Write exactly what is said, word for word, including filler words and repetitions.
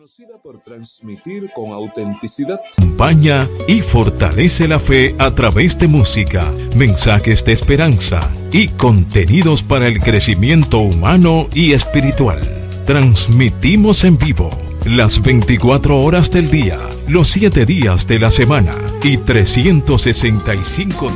Conocida por transmitir con autenticidad. Acompaña y fortalece la fe a través de música, mensajes de esperanza y contenidos para el crecimiento humano y espiritual. Transmitimos en vivo las veinticuatro horas del día, los siete días de la semana y trescientos sesenta y cinco